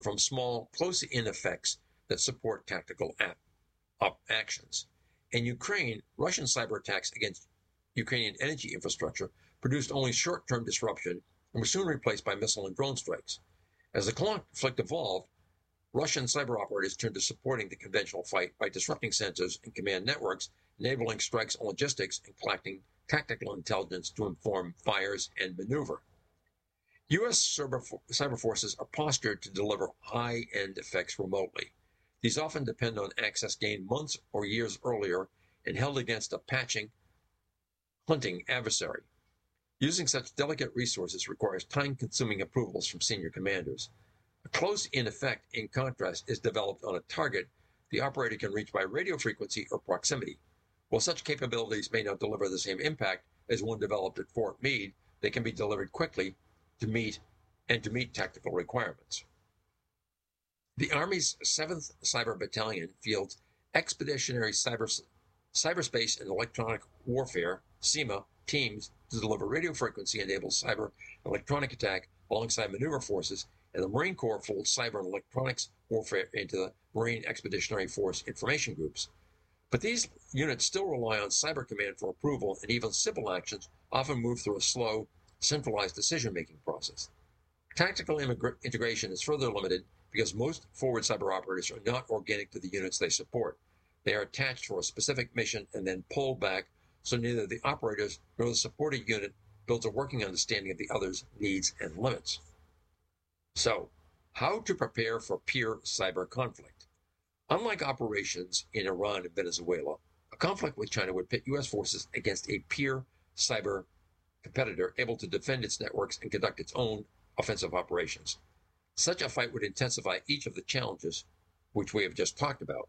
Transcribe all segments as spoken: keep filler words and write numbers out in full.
from small, close-in effects that support tactical ap- op- actions. In Ukraine, Russian cyber attacks against Ukrainian energy infrastructure produced only short-term disruption and were soon replaced by missile and drone strikes. As the conflict evolved, Russian cyber operators turned to supporting the conventional fight by disrupting sensors and command networks, enabling strikes on logistics and collecting tactical intelligence to inform fires and maneuver. U S cyber, cyber forces are postured to deliver high-end effects remotely. These often depend on access gained months or years earlier and held against a patching, hunting adversary. Using such delicate resources requires time-consuming approvals from senior commanders. A close-in effect, in contrast, is developed on a target the operator can reach by radio frequency or proximity. While such capabilities may not deliver the same impact as one developed at Fort Meade, they can be delivered quickly to meet and to meet tactical requirements. The Army's seventh Cyber Battalion fields Expeditionary Cyber, Cyberspace and Electronic Warfare, SEMA, teams to deliver radio frequency-enabled cyber electronic attack alongside maneuver forces, and the Marine Corps folds cyber and electronics warfare into the Marine Expeditionary Force information groups. But these units still rely on Cyber Command for approval, and even civil actions often move through a slow, centralized decision-making process. Tactical integration is further limited because most forward cyber operators are not organic to the units they support. They are attached for a specific mission and then pulled back, so neither the operators nor the supported unit builds a working understanding of the other's needs and limits. So, how to prepare for peer cyber conflict? Unlike operations in Iran and Venezuela, a conflict with China would pit U S forces against a peer cyber competitor able to defend its networks and conduct its own offensive operations. Such a fight would intensify each of the challenges which we have just talked about.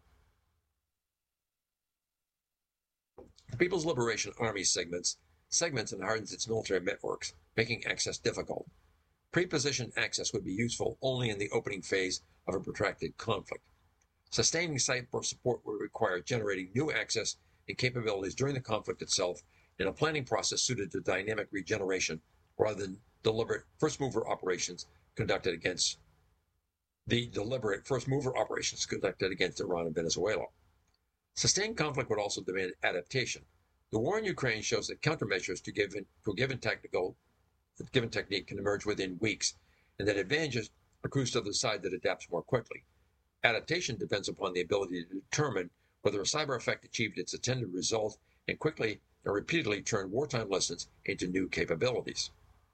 The People's Liberation Army segments, segments and hardens its military networks, making access difficult. Pre-positioned access would be useful only in the opening phase of a protracted conflict. Sustaining cyber support would require generating new access and capabilities during the conflict itself in a planning process suited to dynamic regeneration rather than deliberate first-mover operations conducted against the deliberate first-mover operations conducted against Iran and Venezuela. Sustained conflict would also demand adaptation. The war in Ukraine shows that countermeasures to, given, to a given tactical, a given technique can emerge within weeks, and that advantages accrues to the side that adapts more quickly. Adaptation depends upon the ability to determine whether a cyber effect achieved its intended result and quickly and repeatedly turn wartime lessons into new capabilities.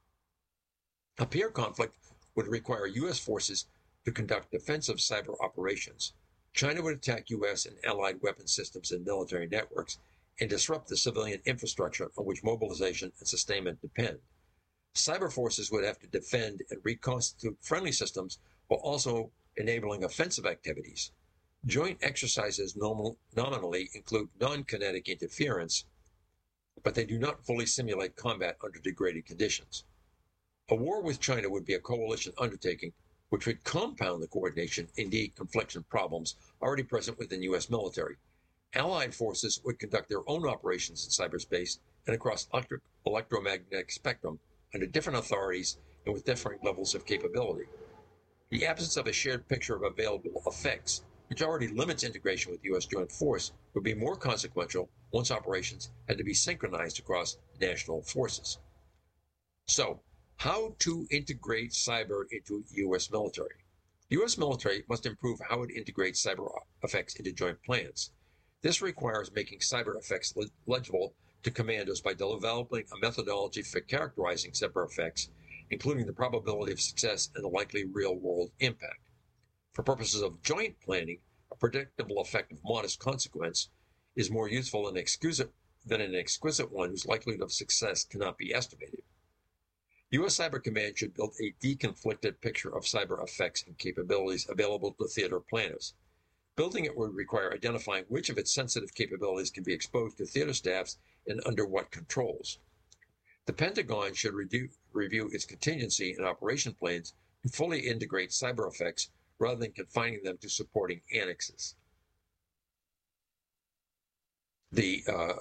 A peer conflict would require U S forces to conduct defensive cyber operations. China would attack U S and allied weapon systems and military networks and disrupt the civilian infrastructure on which mobilization and sustainment depend. Cyber forces would have to defend and reconstitute friendly systems while also enabling offensive activities. Joint exercises normal, nominally include non-kinetic interference, but they do not fully simulate combat under degraded conditions. A war with China would be a coalition undertaking which would compound the coordination, indeed confliction problems, already present within U S military. Allied forces would conduct their own operations in cyberspace and across electric, electromagnetic spectrum under different authorities and with different levels of capability. The absence of a shared picture of available effects, which already limits integration with U S joint force, would be more consequential once operations had to be synchronized across national forces. So, how to integrate cyber into U S military? The U S military must improve how it integrates cyber effects into joint plans. This requires making cyber effects legible to commanders by developing a methodology for characterizing cyber effects, including the probability of success and the likely real-world impact. For purposes of joint planning, a predictable effect of modest consequence is more useful than, exquisite, than an exquisite one whose likelihood of success cannot be estimated. U S Cyber Command should build a deconflicted picture of cyber effects and capabilities available to theater planners. Building it would require identifying which of its sensitive capabilities can be exposed to theater staffs and under what controls. The Pentagon should redo, review its contingency and operation plans to fully integrate cyber effects rather than confining them to supporting annexes. The uh,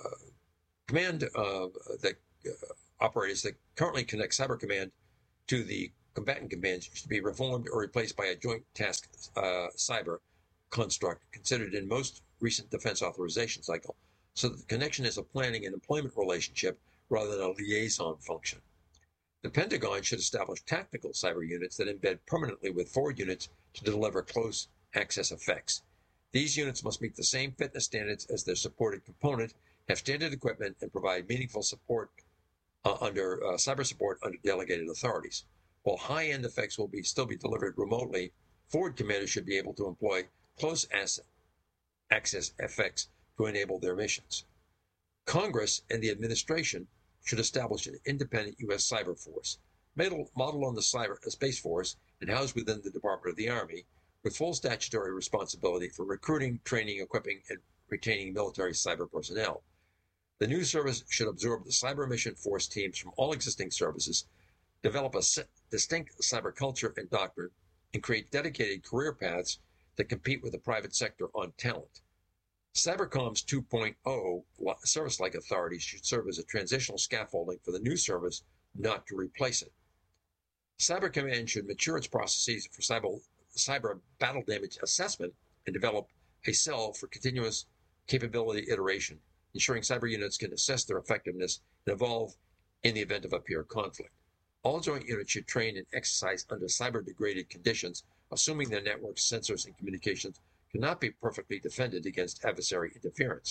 command uh, that uh, operators that currently connect Cyber Command to the combatant commands should be reformed or replaced by a joint task uh, cyber construct considered in most recent defense authorization cycle, so that the connection is a planning and employment relationship rather than a liaison function. The Pentagon should establish tactical cyber units that embed permanently with forward units to deliver close access effects. These units must meet the same fitness standards as their supported component, have standard equipment, and provide meaningful support uh, under uh, cyber support under delegated authorities. While high-end effects will be still be delivered remotely, forward commanders should be able to employ close asset access effects to enable their missions. Congress and the administration should establish an independent U S cyber force, modeled on the cyber Space Force and housed within the Department of the Army, with full statutory responsibility for recruiting, training, equipping, and retaining military cyber personnel. The new service should absorb the cyber mission force teams from all existing services, develop a distinct cyber culture and doctrine, and create dedicated career paths that compete with the private sector on talent. Cybercom's two point oh service-like authorities should serve as a transitional scaffolding for the new service, not to replace it. Cyber Command should mature its processes for cyber, cyber battle damage assessment and develop a cell for continuous capability iteration, ensuring cyber units can assess their effectiveness and evolve in the event of a peer conflict. All joint units should train and exercise under cyber-degraded conditions, assuming their networks, sensors, and communications cannot be perfectly defended against adversary interference.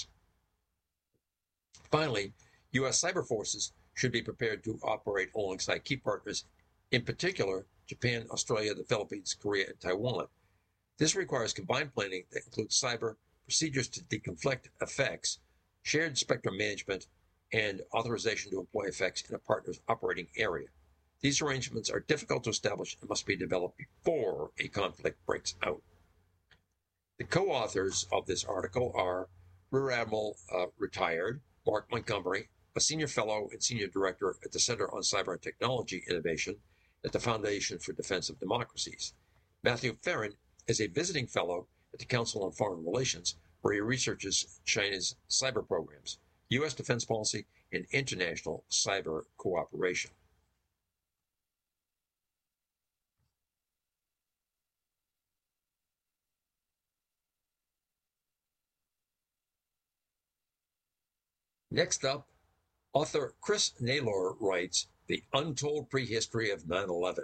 Finally, U S cyber forces should be prepared to operate alongside key partners, in particular Japan, Australia, the Philippines, Korea, and Taiwan. This requires combined planning that includes cyber, procedures to deconflict effects, shared spectrum management, and authorization to employ effects in a partner's operating area. These arrangements are difficult to establish and must be developed before a conflict breaks out. The co-authors of this article are Rear Admiral uh, retired Mark Montgomery, a senior fellow and senior director at the Center on Cyber and Technology Innovation at the Foundation for Defense of Democracies. Matthew Farron is a visiting fellow at the Council on Foreign Relations, where he researches China's cyber programs, U S defense policy, and international cyber cooperation. Next up, author Chris Naylor writes, The Untold Prehistory of nine eleven.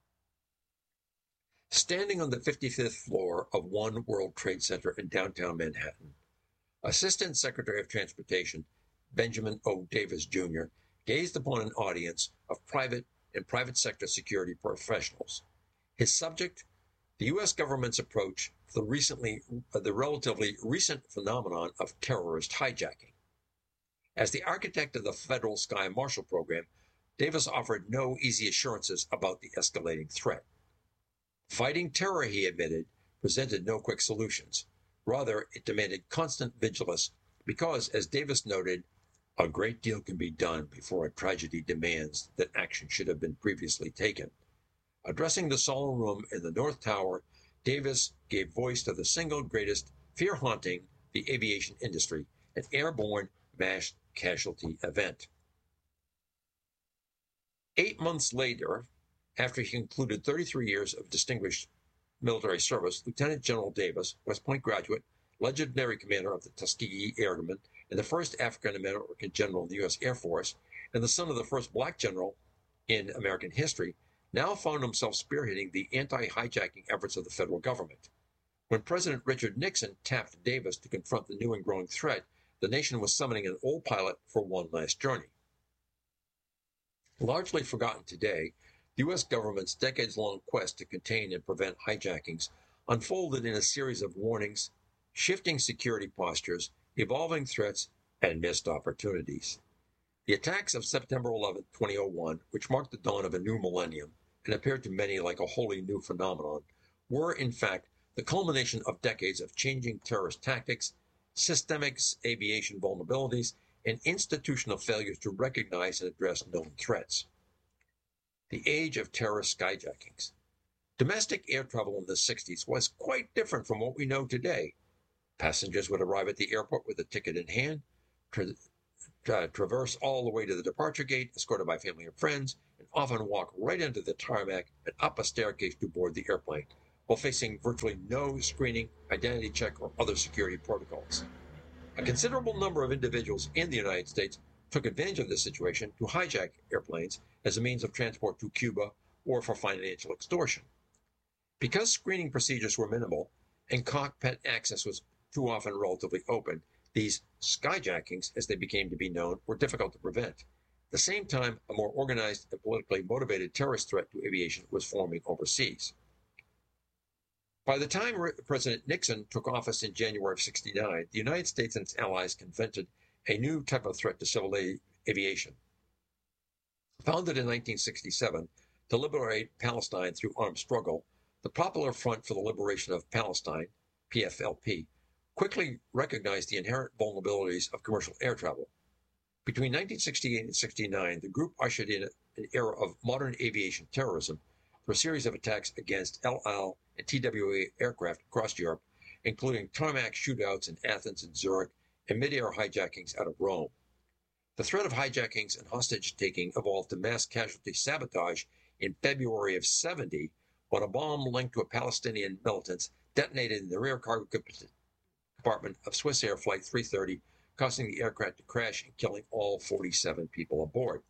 Standing on the fifty-fifth floor of One World Trade Center in downtown Manhattan, Assistant Secretary of Transportation Benjamin O. Davis, Junior gazed upon an audience of private and private sector security professionals. His subject, the U S government's approach to the recently, the relatively recent phenomenon of terrorist hijacking. As the architect of the Federal Sky Marshal Program, Davis offered no easy assurances about the escalating threat. Fighting terror, he admitted, presented no quick solutions. Rather, it demanded constant vigilance because, as Davis noted, a great deal can be done before a tragedy demands that action should have been previously taken. Addressing the solemn room in the North Tower, Davis gave voice to the single greatest fear haunting the aviation industry, an airborne mass casualty event. Eight months later, after he concluded thirty-three years of distinguished military service, Lieutenant General Davis, West Point graduate, legendary commander of the Tuskegee Airmen, and the first African-American general in the U S Air Force, and the son of the first black general in American history, now found himself spearheading the anti-hijacking efforts of the federal government. When President Richard Nixon tapped Davis to confront the new and growing threat, the nation was summoning an old pilot for one last journey. Largely forgotten today, the U S government's decades-long quest to contain and prevent hijackings unfolded in a series of warnings, shifting security postures, evolving threats, and missed opportunities. The attacks of September eleventh, two thousand one, which marked the dawn of a new millennium and appeared to many like a wholly new phenomenon, were, in fact, the culmination of decades of changing terrorist tactics, systemic aviation vulnerabilities, and institutional failures to recognize and address known threats. The age of terrorist skyjackings. Domestic air travel in the sixties was quite different from what we know today. Passengers would arrive at the airport with a ticket in hand, tra- uh, traverse all the way to the departure gate, escorted by family and friends, and often walk right into the tarmac and up a staircase to board the airplane, while facing virtually no screening, identity check, or other security protocols. A considerable number of individuals in the United States took advantage of this situation to hijack airplanes as a means of transport to Cuba or for financial extortion. Because screening procedures were minimal and cockpit access was too often relatively open, these skyjackings, as they became to be known, were difficult to prevent. At the same time, a more organized and politically motivated terrorist threat to aviation was forming overseas. By the time President Nixon took office in January of sixty-nine, the United States and its allies confronted a new type of threat to civil aviation. Founded in nineteen sixty-seven to liberate Palestine through armed struggle, the Popular Front for the Liberation of Palestine, P F L P, quickly recognized the inherent vulnerabilities of commercial air travel. Between nineteen sixty-eight and sixty-nine, the group ushered in an era of modern aviation terrorism through a series of attacks against El Al and T W A aircraft across Europe, including tarmac shootouts in Athens and Zurich and mid-air hijackings out of Rome. The threat of hijackings and hostage-taking evolved to mass casualty sabotage in February of seventy, when a bomb linked to a Palestinian militants detonated in the rear cargo compartment of Swiss Air Flight three thirty, causing the aircraft to crash and killing all forty-seven people aboard.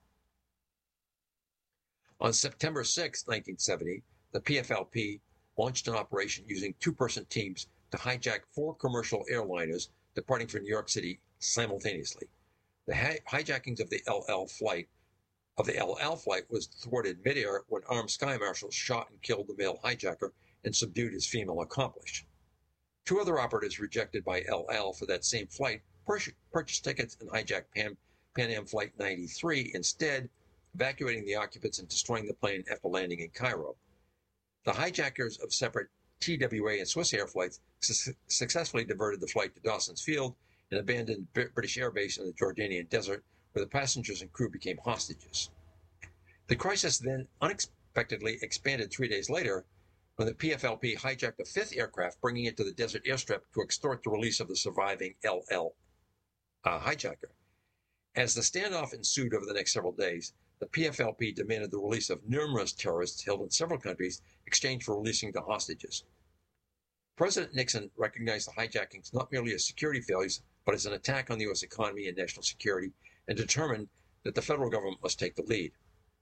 On September sixth, nineteen seventy, the P F L P launched an operation using two-person teams to hijack four commercial airliners departing from New York City simultaneously. The hi- hijackings of the El Al flight of the El Al flight was thwarted midair when armed sky marshals shot and killed the male hijacker and subdued his female accomplice. Two other operatives rejected by El Al for that same flight pur- purchased tickets and hijacked Pan, Pan Am Flight ninety-three instead, evacuating the occupants and destroying the plane after landing in Cairo. The hijackers of separate T W A and Swiss Air flights su- successfully diverted the flight to Dawson's Field and abandoned B- British Air Base in the Jordanian desert, where the passengers and crew became hostages. The crisis then unexpectedly expanded three days later when the P F L P hijacked a fifth aircraft, bringing it to the desert airstrip to extort the release of the surviving El Al uh, hijacker. As the standoff ensued over the next several days, the P F L P demanded the release of numerous terrorists held in several countries in exchange for releasing the hostages. President Nixon recognized the hijackings not merely as security failures, but as an attack on the U S economy and national security, and determined that the federal government must take the lead.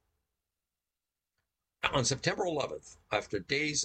On September eleventh, after days,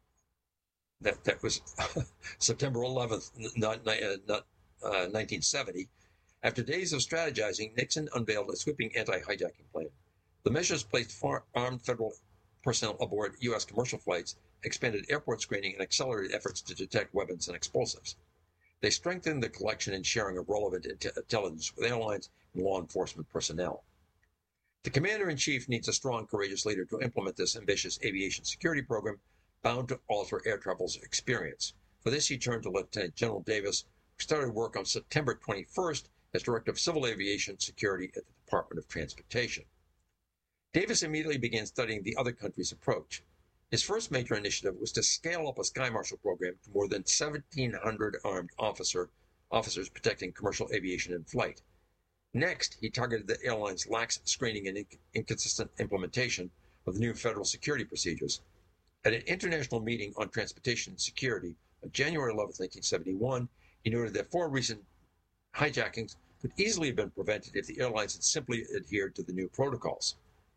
that, that was September eleventh, not, not uh, nineteen seventy, after days of strategizing, Nixon unveiled a sweeping anti-hijacking plan. The measures placed far armed federal personnel aboard U S commercial flights, expanded airport screening, and accelerated efforts to detect weapons and explosives. They strengthened the collection and sharing of relevant intelligence with airlines and law enforcement personnel. The commander-in-chief needs a strong, courageous leader to implement this ambitious aviation security program bound to alter air travel's experience. For this, he turned to Lieutenant General Davis, who started work on September twenty-first as Director of Civil Aviation Security at the Department of Transportation. Davis immediately began studying the other countries' approach. His first major initiative was to scale up a Sky Marshal program to more than seventeen hundred armed officer, officers protecting commercial aviation in flight. Next, he targeted the airline's lax screening and inc- inconsistent implementation of the new federal security procedures. At an international meeting on transportation security on January eleventh, nineteen seventy-one, he noted that four recent hijackings could easily have been prevented if the airlines had simply adhered to the new protocols.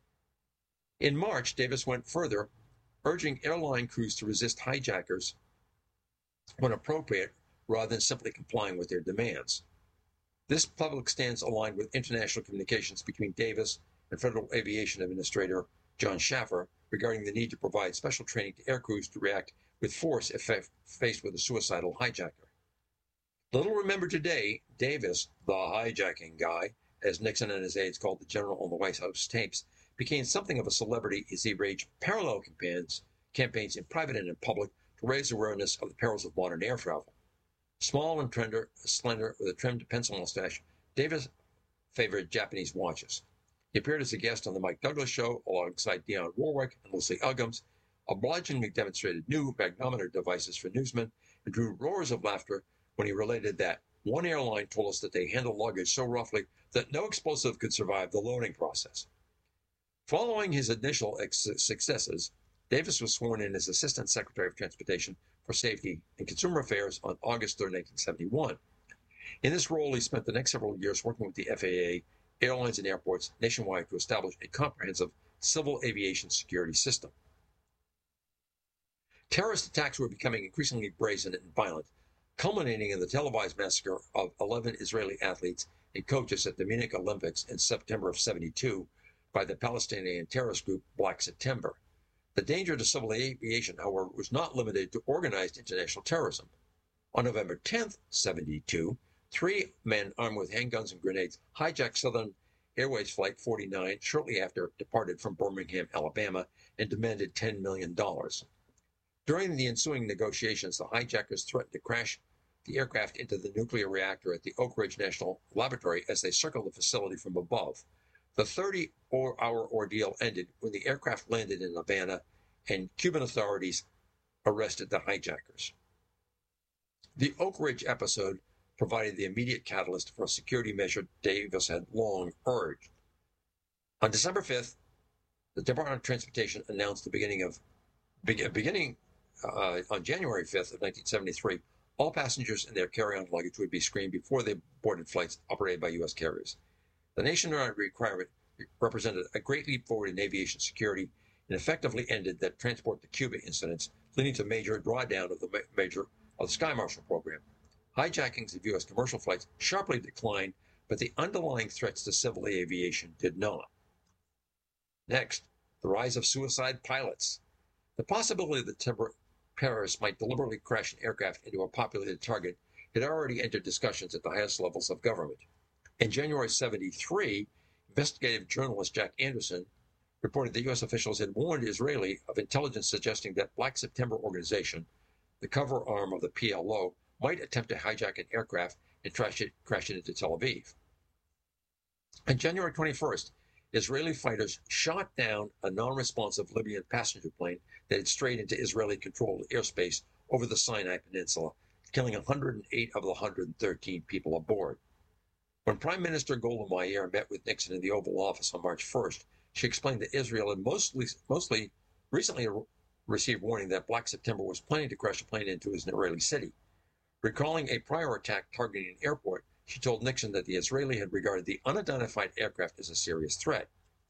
In March, Davis went further, urging airline crews to resist hijackers when appropriate rather than simply complying with their demands. This public stance aligned with international communications between Davis and Federal Aviation Administrator John Schaffer regarding the need to provide special training to air crews to react with force if faced with a suicidal hijacker. Little remembered today, Davis, the hijacking guy, as Nixon and his aides called the general on the White House tapes, became something of a celebrity as he waged parallel campaigns, campaigns in private and in public to raise awareness of the perils of modern air travel. Small and tender, slender, with a trimmed pencil mustache, Davis favored Japanese watches. He appeared as a guest on the Mike Douglas Show alongside Dionne Warwick and Leslie Uggams, obligingly demonstrated new magnometer devices for newsmen, and drew roars of laughter when he related that One airline told us that they handled luggage so roughly that no explosive could survive the loading process. Following his initial ex- successes, Davis was sworn in as Assistant Secretary of Transportation for Safety and Consumer Affairs on August third, nineteen seventy-one. In this role, he spent the next several years working with the F A A, airlines, and airports nationwide to establish a comprehensive civil aviation security system. Terrorist attacks were becoming increasingly brazen and violent, culminating in the televised massacre of eleven Israeli athletes and coaches at the Munich Olympics in September of seventy-two by the Palestinian terrorist group Black September. The danger to civil aviation, however, was not limited to organized international terrorism. On November tenth, seventy-two, three men armed with handguns and grenades hijacked Southern Airways Flight forty-nine shortly after it departed from Birmingham, Alabama, and demanded ten million dollars. During the ensuing negotiations, the hijackers threatened to crash the aircraft into the nuclear reactor at the Oak Ridge National Laboratory as they circled the facility from above. The thirty-hour ordeal ended when the aircraft landed in Havana and Cuban authorities arrested the hijackers. The Oak Ridge episode provided the immediate catalyst for a security measure Davis had long urged. On December fifth, the Department of Transportation announced the beginning of beginning uh, on January fifth of nineteen seventy-three, all passengers and their carry-on luggage would be screened before they boarded flights operated by U S carriers. The nationwide requirement represented a great leap forward in aviation security and effectively ended the Transport to Cuba incidents, leading to major drawdown of the major of the Sky Marshal program. Hijackings of U S commercial flights sharply declined, but the underlying threats to civil aviation did not. Next, the rise of suicide pilots. The possibility that terrorists might deliberately crash an aircraft into a populated target had already entered discussions at the highest levels of government. In January seventy-three, investigative journalist Jack Anderson reported that U S officials had warned Israeli of intelligence suggesting that Black September organization, the cover arm of the P L O, might attempt to hijack an aircraft and crash it, crash it into Tel Aviv. On January twenty-first, Israeli fighters shot down a non-responsive Libyan passenger plane that had strayed into Israeli-controlled airspace over the Sinai Peninsula, killing one hundred eight of the one hundred thirteen people aboard. When Prime Minister Golda Meir met with Nixon in the Oval Office on March first, she explained that Israel had mostly, mostly recently received warning that Black September was planning to crash a plane into an Israeli city. Recalling a prior attack targeting an airport, she told Nixon that the Israeli had regarded the unidentified aircraft as a serious threat.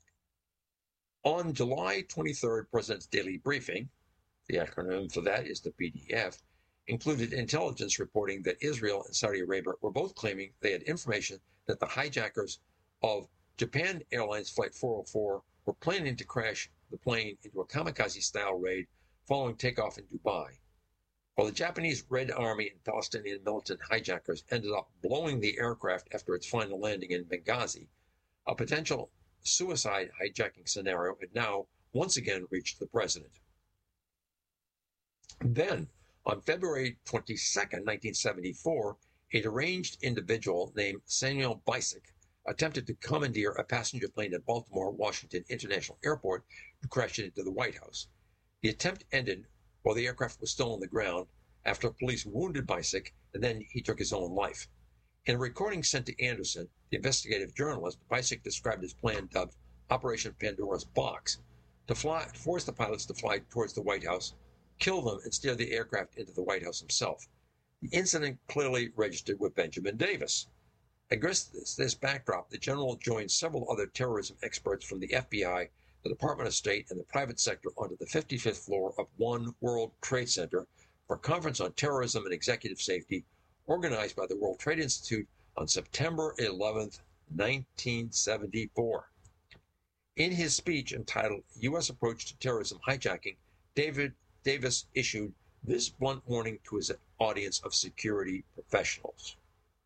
On July twenty-third, President's Daily Briefing, the acronym for that is the P D F, included intelligence reporting that Israel and Saudi Arabia were both claiming they had information that the hijackers of Japan Airlines Flight four oh four were planning to crash the plane into a kamikaze-style raid following takeoff in Dubai. While the Japanese Red Army and Palestinian militant hijackers ended up blowing the aircraft after its final landing in Benghazi, a potential suicide hijacking scenario had now once again reached the president. Then, on February twenty-second, nineteen seventy-four, a deranged individual named Samuel Bisek attempted to commandeer a passenger plane at Baltimore Washington International Airport and crash it into the White House. The attempt ended while the aircraft was still on the ground after police wounded Bisek, and then he took his own life. In a recording sent to Anderson, the investigative journalist, Bisek described his plan dubbed Operation Pandora's Box to fly, force the pilots to fly towards the White House, kill them, and steer the aircraft into the White House himself. The incident clearly registered with Benjamin Davis. Against this, this backdrop, the general joined several other terrorism experts from the F B I, the Department of State, and the private sector onto the fifty-fifth floor of One World Trade Center for a conference on terrorism and executive safety organized by the World Trade Institute on September eleventh, nineteen seventy-four. In his speech entitled U S Approach to Terrorism Hijacking, David Davis issued this blunt warning to his audience of security professionals.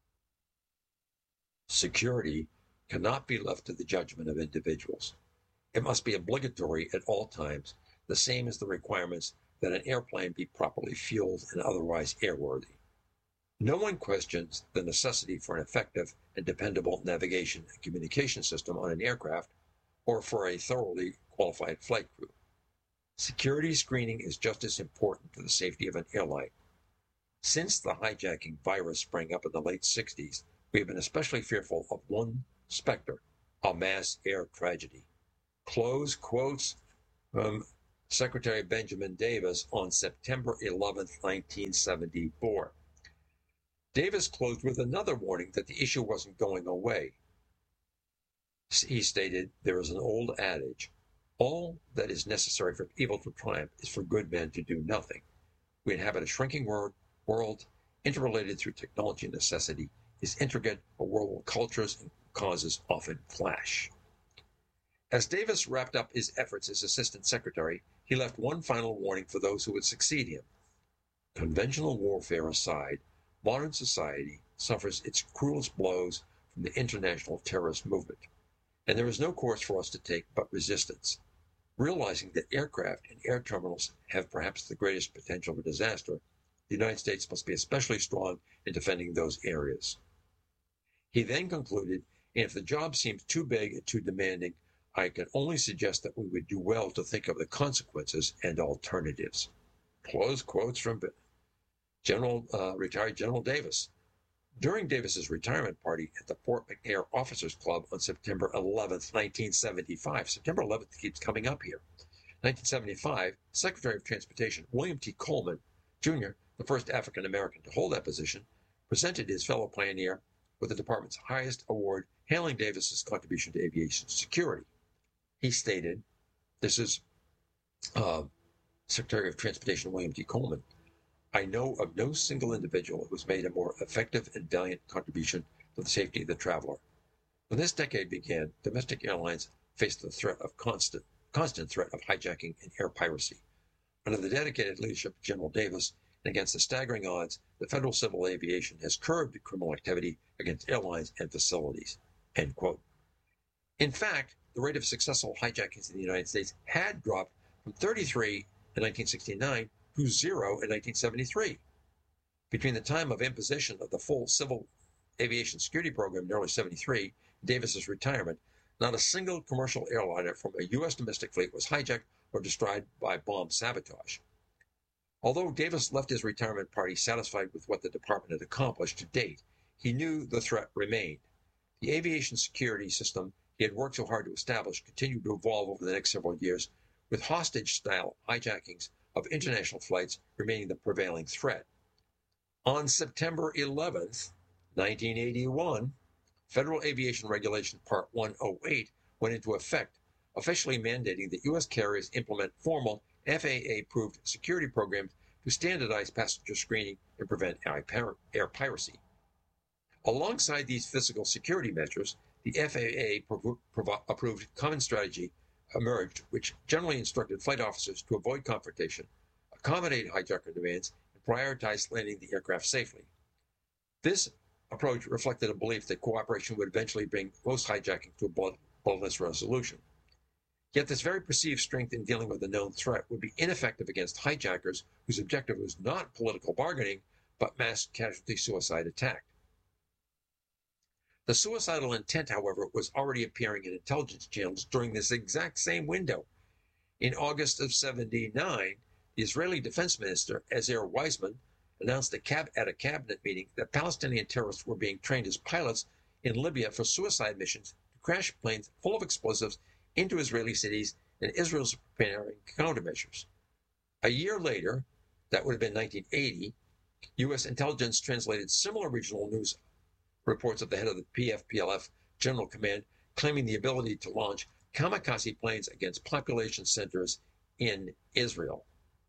Security cannot be left to the judgment of individuals. It must be obligatory at all times, the same as the requirements that an airplane be properly fueled and otherwise airworthy. No one questions the necessity for an effective and dependable navigation and communication system on an aircraft or for a thoroughly qualified flight crew. Security screening is just as important to the safety of an airline. Since the hijacking virus sprang up in the late sixties, we have been especially fearful of one specter, a mass air tragedy. Close quotes from Secretary Benjamin Davis on September eleventh, nineteen seventy-four. Davis closed with another warning that the issue wasn't going away. He stated, "There is an old adage, all that is necessary for evil to triumph is for good men to do nothing. We inhabit a shrinking world, world interrelated through technology and necessity, is intricate, a world where cultures and causes often clash." As Davis wrapped up his efforts as Assistant Secretary, he left one final warning for those who would succeed him. Conventional warfare aside, modern society suffers its cruelest blows from the international terrorist movement, and there is no course for us to take but resistance. Realizing that aircraft and air terminals have perhaps the greatest potential for disaster, the United States must be especially strong in defending those areas. He then concluded, "And if the job seems too big and too demanding, I can only suggest that we would do well to think of the consequences and alternatives." Close quotes from General uh, retired General Davis. During Davis's retirement party at the Fort McNair Officers Club on September eleventh, nineteen seventy-five, September eleventh keeps coming up here, nineteen seventy-five, Secretary of Transportation William T. Coleman, Junior, the first African-American to hold that position, presented his fellow pioneer with the department's highest award, hailing Davis's contribution to aviation security. He stated, this is uh, Secretary of Transportation William T. Coleman, "I know of no single individual who has made a more effective and valiant contribution to the safety of the traveler. When this decade began, domestic airlines faced the threat of constant, constant threat of hijacking and air piracy. Under the dedicated leadership of General Davis, and against the staggering odds, the Federal Civil Aviation has curbed criminal activity against airlines and facilities." End quote. In fact, the rate of successful hijackings in the United States had dropped from thirty-three in nineteen sixty-nine to zero in nineteen seventy-three. Between the time of imposition of the full civil aviation security program in early seventy-three and Davis's retirement, not a single commercial airliner from a U S domestic fleet was hijacked or destroyed by bomb sabotage. Although Davis left his retirement party satisfied with what the department had accomplished to date, he knew the threat remained. The aviation security system he had worked so hard to establish continued to evolve over the next several years, with hostage-style hijackings of international flights remaining the prevailing threat. On September eleventh, nineteen eighty-one, Federal Aviation Regulation Part one oh eight went into effect, officially mandating that U S carriers implement formal F A A-approved security programs to standardize passenger screening and prevent air piracy. Alongside these physical security measures, the F A A-approved Common Strategy emerged, which generally instructed flight officers to avoid confrontation, accommodate hijacker demands, and prioritize landing the aircraft safely. This approach reflected a belief that cooperation would eventually bring most hijacking to a bloodless resolution. Yet this very perceived strength in dealing with a known threat would be ineffective against hijackers whose objective was not political bargaining, but mass casualty suicide attack. The suicidal intent, however, was already appearing in intelligence channels during this exact same window. In August of seventy-nine, the Israeli Defense Minister, Ezer Weizman, announced a cab- at a cabinet meeting that Palestinian terrorists were being trained as pilots in Libya for suicide missions to crash planes full of explosives into Israeli cities, and Israel's preparing countermeasures. A year later, that would have been nineteen eighty, U S intelligence translated similar regional news reports of the head of the P F P L F General Command claiming the ability to launch kamikaze planes against population centers in Israel.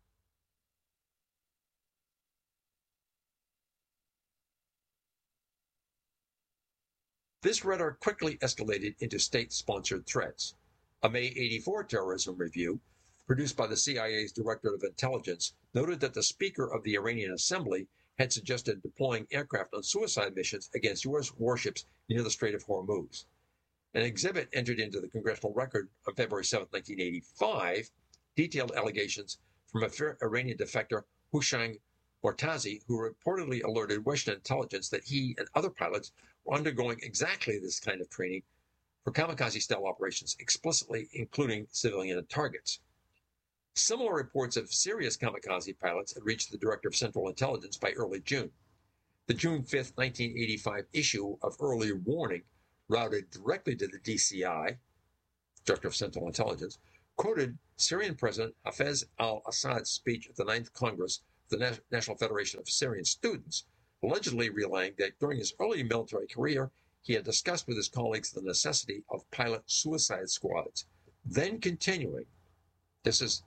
This rhetoric quickly escalated into state-sponsored threats. A May eighty-four terrorism review, produced by the C I A's Director of Intelligence, noted that the Speaker of the Iranian Assembly had suggested deploying aircraft on suicide missions against U S warships near the Strait of Hormuz. An exhibit entered into the Congressional Record on February seventh, nineteen eighty-five, detailed allegations from a Iranian defector, Houshang Mortazi, who reportedly alerted Western intelligence that he and other pilots were undergoing exactly this kind of training for kamikaze-style operations, explicitly including civilian targets. Similar reports of serious kamikaze pilots had reached the Director of Central Intelligence by early June. The June fifth, nineteen eighty-five issue of Early Warning, routed directly to the D C I, Director of Central Intelligence, quoted Syrian President Hafez al-Assad's speech at the ninth Congress of the National Federation of Syrian Students, allegedly relaying that during his early military career, he had discussed with his colleagues the necessity of pilot suicide squads. Then continuing, this is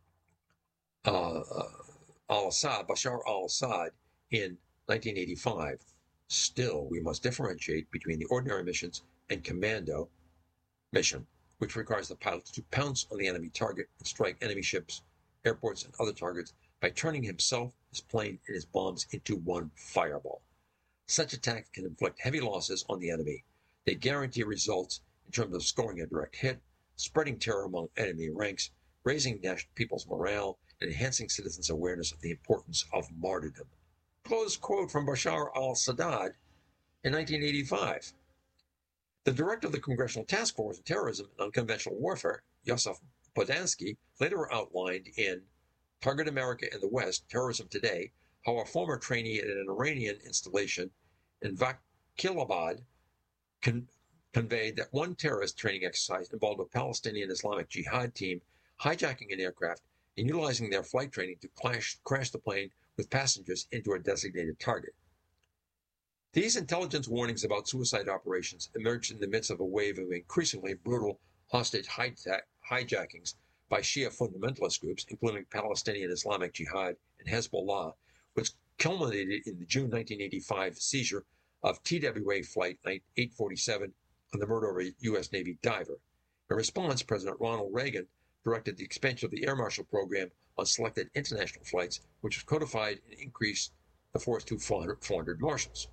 uh, uh, al-Assad, Bashar al-Assad, in nineteen eighty-five. Still, we must differentiate between the ordinary missions and commando mission, which requires the pilot to pounce on the enemy target and strike enemy ships, airports, and other targets by turning himself, his plane, and his bombs into one fireball. Such attacks can inflict heavy losses on the enemy. They guarantee results in terms of scoring a direct hit, spreading terror among enemy ranks, raising people's morale, and enhancing citizens' awareness of the importance of martyrdom. Close quote from Bashar al-Assad in nineteen eighty-five. The director of the Congressional Task Force on Terrorism and Unconventional Warfare, Yosef Bodansky, later outlined in Target America in the West, Terrorism Today, how a former trainee at an Iranian installation in Vakilabad con- conveyed that one terrorist training exercise involved a Palestinian Islamic Jihad team hijacking an aircraft and utilizing their flight training to clash, crash the plane with passengers into a designated target. These intelligence warnings about suicide operations emerged in the midst of a wave of increasingly brutal hostage hijackings by Shia fundamentalist groups, including Palestinian Islamic Jihad and Hezbollah, which culminated in the June nineteen eighty-five seizure of T W A Flight eight forty-seven and the murder of a U S Navy diver. In response, President Ronald Reagan directed the expansion of the Air Marshal Program on selected international flights, which was codified and increased the force to four hundred marshals.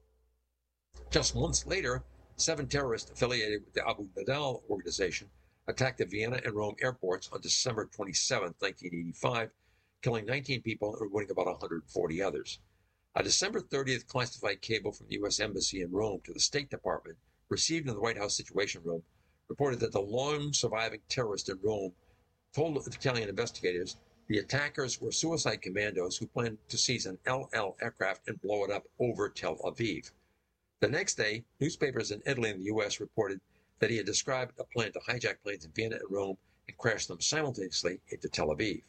Just months later, seven terrorists affiliated with the Abu Nidal organization attacked the Vienna and Rome airports on December twenty-seventh, nineteen eighty-five, killing nineteen people and wounding about one hundred forty others. A December thirtieth classified cable from the U S Embassy in Rome to the State Department, received in the White House Situation Room, reported that the lone surviving terrorist in Rome told Italian investigators the attackers were suicide commandos who planned to seize an El Al aircraft and blow it up over Tel Aviv. The next day, newspapers in Italy and the U S reported that he had described a plan to hijack planes in Vienna and Rome and crash them simultaneously into Tel Aviv.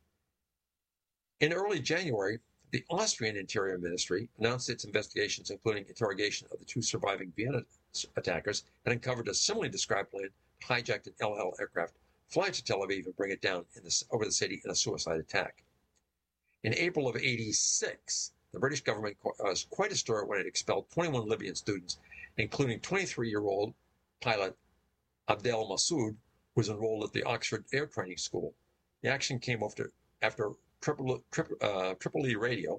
In early January, the Austrian Interior Ministry announced its investigations, including interrogation of the two surviving Vienna attackers, and uncovered a similarly described plan to hijack an El Al aircraft, fly to Tel Aviv, and bring it down in the, over the city in a suicide attack. In April of eighty-six, the British government was quite a stir when it expelled twenty-one Libyan students, including twenty-three-year-old pilot Abdel Massoud, who was enrolled at the Oxford Air Training School. The action came after, after Tripoli, Tripoli, uh, Tripoli Radio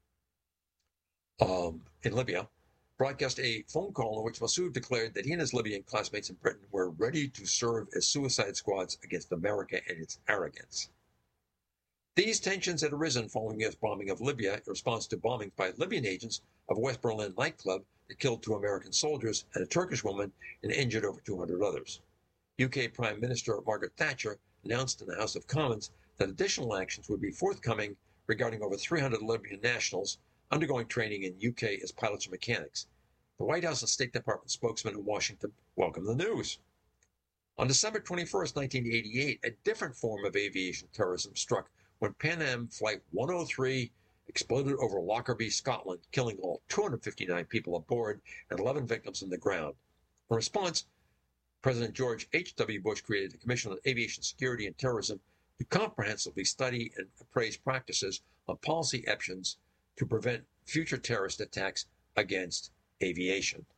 um, in Libya broadcast a phone call in which Massoud declared that he and his Libyan classmates in Britain were ready to serve as suicide squads against America and its arrogance. These tensions had arisen following U S bombing of Libya in response to bombings by Libyan agents of a West Berlin nightclub that killed two American soldiers and a Turkish woman and injured over two hundred others. U K Prime Minister Margaret Thatcher announced in the House of Commons that additional actions would be forthcoming regarding over three hundred Libyan nationals undergoing training in U K as pilots or mechanics. The White House and State Department spokesman in Washington welcomed the news. On December twenty-first, nineteen eighty-eight, a different form of aviation terrorism struck when Pan Am Flight one oh three exploded over Lockerbie, Scotland, killing all two hundred fifty-nine people aboard and eleven victims on the ground. In response, President George H W Bush created the Commission on Aviation Security and Terrorism to comprehensively study and appraise practices on policy options to prevent future terrorist attacks against aviation.